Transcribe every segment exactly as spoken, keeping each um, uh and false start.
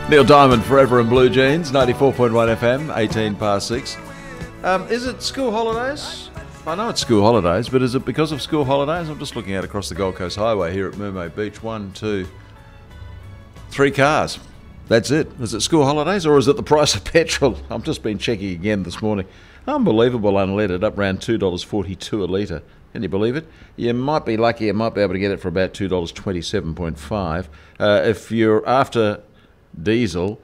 Neil Diamond, Forever in Blue Jeans, ninety-four point one F M, eighteen past six. Um, is it school holidays? I know it's school holidays, but is it because of school holidays? I'm just looking out across the Gold Coast Highway here at Mermaid Beach. One, two, three cars. That's it. Is it school holidays or is it the price of petrol? I've just been checking again this morning. Unbelievable unleaded, up around two dollars forty-two a litre. Can you believe it? You might be lucky, you might be able to get it for about two dollars twenty-seven point five. Uh, if you're after diesel,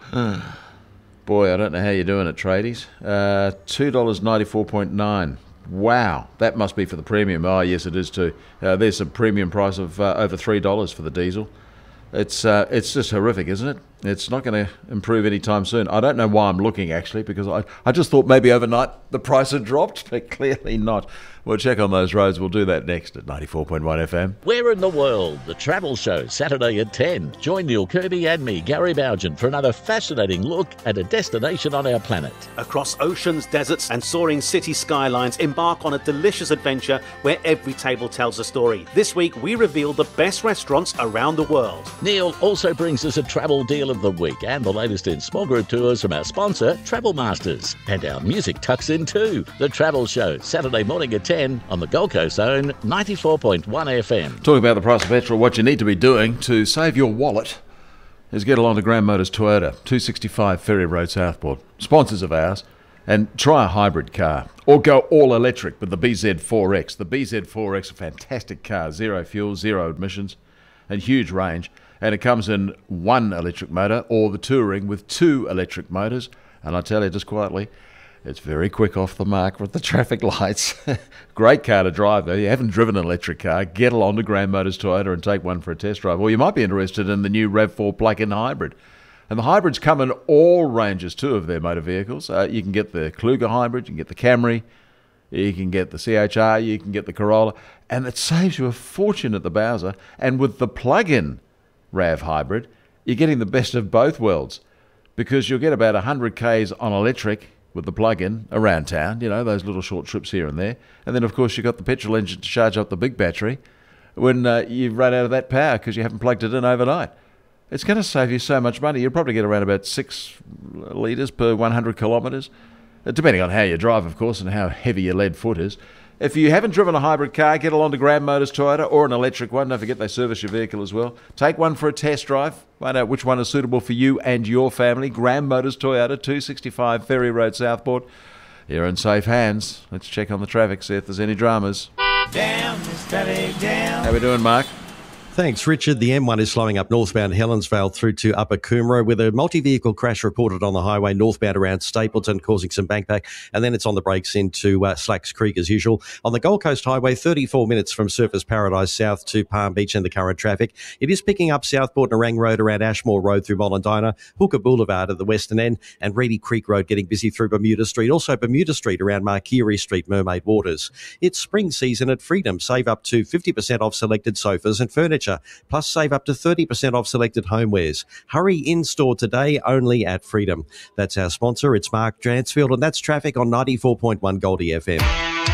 boy, I don't know how you're doing it, tradies. Uh, two dollars ninety-four point nine. Wow, that must be for the premium. Oh, yes, it is too. Uh, there's a premium price of uh, over three dollars for the diesel. It's uh, it's just horrific, isn't it? It's not going to improve anytime soon. I don't know why I'm looking, actually, because I, I just thought maybe overnight the price had dropped, but clearly not. We'll check on those roads. We'll do that next at ninety-four point one F M. Where in the world? The Travel Show, Saturday at ten. Join Neil Kirby and me, Gary Bougen, for another fascinating look at a destination on our planet. Across oceans, deserts and soaring city skylines, embark on a delicious adventure where every table tells a story. This week, we reveal the best restaurants around the world. Neil also brings us a travel deal of the week and the latest in small group tours from our sponsor, Travel Masters. And our music tucks in too. The Travel Show, Saturday morning at ten on the Gold Coast Zone, ninety-four point one F M. Talking about the price of petrol, what you need to be doing to save your wallet is get along to Grand Motors Toyota, two sixty-five Ferry Road, Southport. Sponsors of ours. And try a hybrid car. Or go all electric with the B Z four X. The B Z four X, a fantastic car. Zero fuel, zero emissions, and huge range. And it comes in one electric motor or the Touring with two electric motors. And I tell you just quietly, it's very quick off the mark with the traffic lights. Great car to drive, though. You haven't driven an electric car, get along to Grand Motors Toyota and take one for a test drive. Or you might be interested in the new RAV four plug-in hybrid. And the hybrids come in all ranges, too, of their motor vehicles. Uh, you can get the Kluger hybrid, you can get the Camry, you can get the C H R, you can get the Corolla. And it saves you a fortune at the Bowser. And with the plug-in RAV hybrid, you're getting the best of both worlds. Because you'll get about one hundred kays on electric with the plug-in around town, you know, those little short trips here and there. And then, of course, you've got the petrol engine to charge up the big battery when uh, you've run out of that power because you haven't plugged it in overnight. It's going to save you so much money. You'll probably get around about six litres per one hundred kilometres, depending on how you drive, of course, and how heavy your lead foot is. If you haven't driven a hybrid car, get along to Grand Motors Toyota or an electric one. Don't forget they service your vehicle as well. Take one for a test drive. Find out which one is suitable for you and your family. Grand Motors Toyota, two sixty-five Ferry Road, Southport. You're in safe hands. Let's check on the traffic, see if there's any dramas. Down, steady down. How we doing, Mark? Thanks, Richard. The M one is slowing up northbound Helensvale through to Upper Coomera with a multi-vehicle crash reported on the highway northbound around Stapleton causing some backpack, and then it's on the brakes into uh, Slacks Creek as usual. On the Gold Coast Highway, thirty-four minutes from Surfers Paradise south to Palm Beach and the current traffic. It is picking up Southport Narang Road around Ashmore Road through Molondina, Hooker Boulevard at the western end, and Reedy Creek Road getting busy through Bermuda Street. Also Bermuda Street around Marquerie Street, Mermaid Waters. It's spring season at Freedom. Save up to fifty percent off selected sofas and furniture. Plus, save up to thirty percent off selected homewares. Hurry in-store today only at Freedom. That's our sponsor. It's Mark Dransfield, and that's traffic on ninety-four point one Goldie F M.